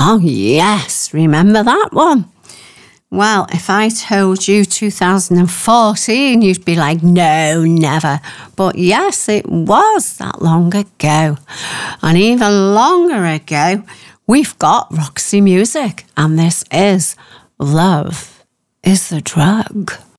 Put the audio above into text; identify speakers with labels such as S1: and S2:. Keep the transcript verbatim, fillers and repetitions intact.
S1: Oh, yes, remember that one? Well, if I told you two thousand fourteen, you'd be like, no, never. But yes, it was that long ago. And even longer ago, we've got Roxy Music, and this is Love is the Drug.